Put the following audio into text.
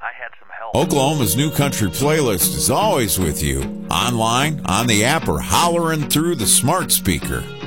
I had some help. Oklahoma's New Country Playlist is always with you, online, on the app, or hollering through the smart speaker.